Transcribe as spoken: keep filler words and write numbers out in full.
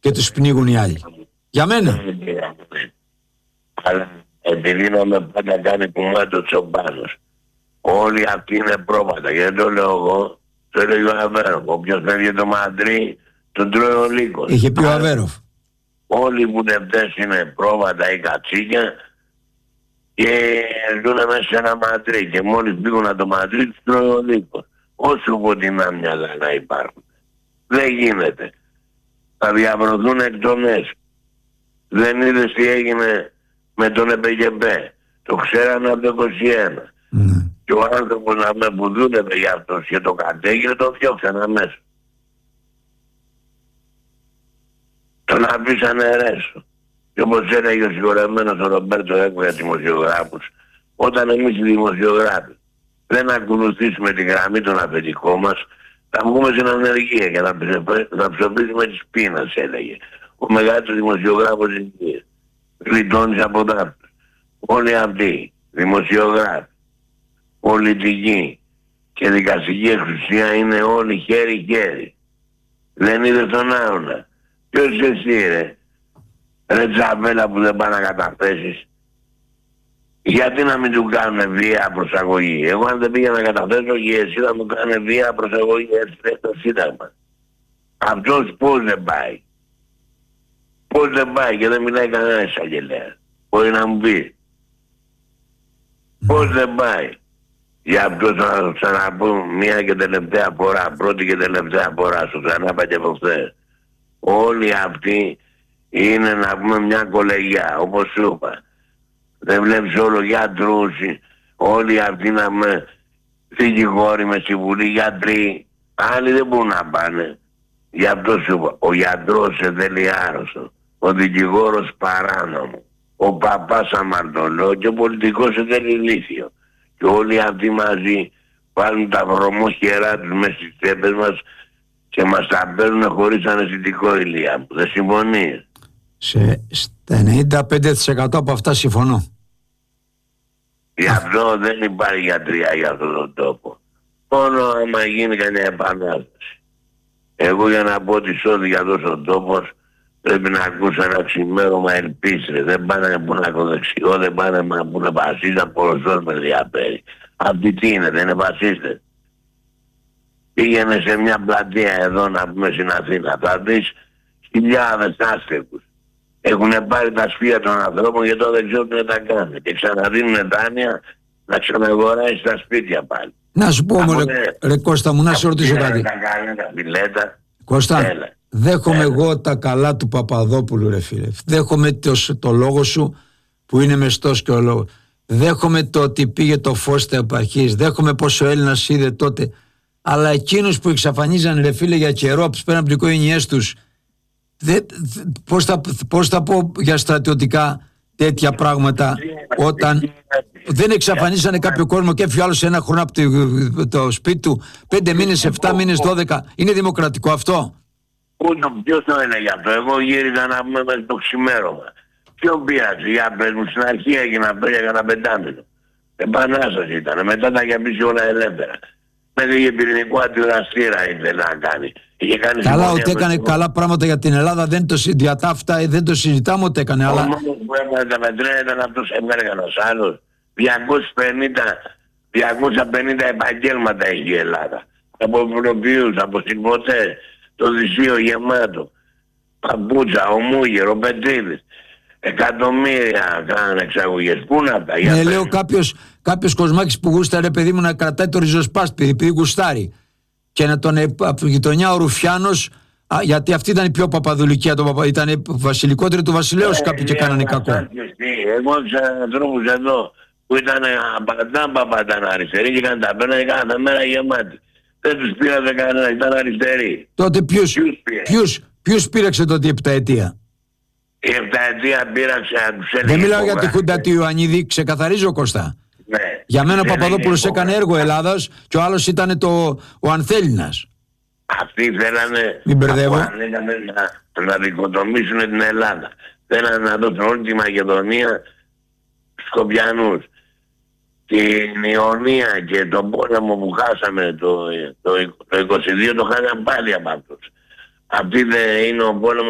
και τους πνίγουν οι άλλοι. Για μένα. Αλλά επειδή με πάντα κάνει κουμάντο ο Τσομπάνος, όλοι αυτοί είναι πρόβατα. Γιατί το λέω εγώ, το έλεγε ο Αβέροφ. Όποιος φεύγει το Μαντρί, τον τρώει ο λύκος. Είχε πει ο Αβέροφ. Όλοι οι βουλευτές είναι πρόβατα ή κατσίκια και ζουν μέσα σε ένα Μαντρί. Και μόλις πήγουν από το Μαντρί, τους τρώει ο λύκος. Όσο ποτινά να υπάρχουν. Δεν γίνεται. Θα διαβρωθούν εκτονές. Δεν είδες τι έγινε με τον ΕΠΕΚΕΠΕ. Το ξέρανε από το είκοσι ένα. Mm. Και ο άνθρωπος να με που δούλευε για αυτός και το κατέγγειλε, τον διώξανε αμέσως. Τον αφήσανε ρέστο. Και όπως έλεγε ο συγχωρεμένος ο Ρομπέρτο Έκο για δημοσιογράφους, όταν εμείς οι δημοσιογράφοι δεν ακολουθήσουμε τη γραμμή των αφεντικών μας, θα βγούμε στην ανεργία και θα, θα ψοφήσουμε τις πείνας, έλεγε. Ο μεγάλος δημοσιογράφος εκεί. Γλιτώνεις από δάφτους. Όλοι αυτοί, δημοσιογράφοι, πολιτική και δικαστική εξουσία είναι όλοι χέρι-χέρι. Δεν είδε τον Άωνα. Ποιος εσύ ρε, ρε Τζαβέλα που δεν πάει να καταθέσεις. Γιατί να μην του κάνουν βία προσαγωγή. Εγώ αν δεν πήγα να καταθέσω και εσύ θα μου κάνουν βία προσαγωγή, έτσι λέει το Σύνταγμα. Αυτός πώς δεν πάει. Πώς δεν πάει και δεν μιλάει κανένα εισαγγελέα. Μπορεί να μου πει. Πώς δεν πάει. Για αυτό θα το ξαναπώ μία και τελευταία φορά. Πρώτη και τελευταία φορά. Στο ξανάπα και από χθες. Όλοι αυτοί είναι να πούμε μια κολεγιά. Όπως σου είπα. Δεν βλέπεις όλο γιατρούς. Όλοι αυτοί να με δικηγόροι με στη Βουλή, γιατροί. Άλλοι δεν μπορούν να πάνε. Γι' αυτό σου είπα. Ο γιατρός σε θέλει άρρωστο. Ο δικηγόρος παράνομο. Ο παπάς αμαρτωλό και ο πολιτικός σε θέλει ηλίθιο. Και όλοι αυτοί μαζί βάλουν τα βρωμόχερά τους μέσα στις τσέπες μας και μας τα παίρνουν χωρίς αναισθητικό, Ηλία μου. Δεν συμφωνείς? Σε ενενήντα πέντε τοις εκατό από αυτά συμφωνώ. Γι' αυτό δεν υπάρχει γιατριά για αυτόν τον τόπο. Μόνο άμα γίνει κανένα επανάσταση. Εγώ για να πω ότι σώδη αυτός ο τόπος πρέπει να ακούσω ένα ξημέρωμα ελπίστρε. Δεν πάνε που είναι ακροδεξιό, δεν πάνε που είναι φασίστα, ποροσός με διαπέρι. Αυτοί τι είναι, δεν είναι φασίστες. Πήγαινε σε μια πλατεία εδώ να πούμε στην Αθήνα. Θα δεις χιλιάδες άστεγους. Έχουν πάρει τα σπίτια των ανθρώπων και τώρα δεν ξέρουν τι να τα κάνουν. Και ξαναδίνουν δάνεια να ξαναγοράσει τα σπίτια πάλι. Να σου πω όμως ρε, ρε Κώστα μου, να σε ρωτήσω κάτι. Κώστα, έλα. Δέχομαι έλα. Εγώ τα καλά του Παπαδόπουλου ρε φίλε. Δέχομαι το, το λόγο σου που είναι μεστός και ο λόγος. Δέχομαι το ότι πήγε το φως στα επαρχής. Δέχομαι πως ο Έλληνας είδε τότε. Αλλά εκείνους που εξαφανίζαν ρε φίλε για καιρό από τους πέραν από τις οικογένειές τους, δε, δε, πώς, θα, πώς θα πω για στρατιωτικά τέτοια πράγματα όταν δεν εξαφανίσανε κάποιο κόσμο και έφυγε άλλος ένα χρόνο από το, το σπίτι του, πέντε μήνες, εφτά μήνες, δώδεκα. Είναι δημοκρατικό αυτό? Ποιος το έλεγε αυτό? Εγώ γύριζα να πούμε με το ξημέρωμα. Ποιον πειράζει? Για πες μου, στην αρχή έγινε αυτό για ένα πεντάμινο. Επανάσταση ήταν. Μετά τα είχε πείσει όλα ελεύθερα. Μέχρι και πυρηνικό αντιδραστήρα ήθελε να κάνει. Καλά, ότι έκανε το... καλά πράγματα για την Ελλάδα, δεν το, διατάφτα, δεν το συζητάμε ότι έκανε. Ο αλλά... μόνος που έβγαλε τα μετρέα ήταν αυτός, έβγαλε κανένας άλλος. διακόσια πενήντα επαγγέλματα έχει η Ελλάδα. Από προποιούς, από συμποτές, το Δυσίο γεμάτο. Παπούτσα, ο Μούγερ, ο Πετρίδης. Εκατομμύρια κάνανε εξαγωγές. Πού να τα? Ναι, λέω κάποιος, κάποιος κοσμάκης που γούσταρε παιδί μου να κρατάει το ριζοσπάστη επειδή γουστάρει. Και να τον από τη γειτονιά ο Ρουφιάνος, α, γιατί αυτή ήταν η πιο παπαδουλικία, το παπα, ήταν βασιλικότερη του βασιλέως ε, κάποιοι και κάνανε κακό. Εγώ ξέρω ανθρώπους εδώ που ήταν απαντάν παπαντάν αριστεροί και είχαν τα πένα κάθε μέρα γεμάτοι. Δεν τους πήραζε κανένα, ήταν αριστεροί. Τότε ποιους, ποιους, ποιους πήραξε τότε η επταετία? Η επταετία πήραξε να τους έλεγε. Δεν μιλάω για τη Χούντα του Ιωαννίδη, ξεκαθαρίζω Κώστα. Ναι. Για μένα ο Παπαδόπουλος έκανε έργο Ελλάδας και ο άλλος ήταν το, ο Ανθέλινας. Αυτοί θέλανε Μην μπερδεύω. να, να δικοτομήσουν την Ελλάδα. Θέλανε να δώσουν όλη τη Μακεδονία Σκοπιανούς. Την Ιωνία και τον πόλεμο που χάσαμε το, το, το είκοσι δύο το χάσαμε πάλι από αυτούς. Αυτή δεν είναι ο πόλεμος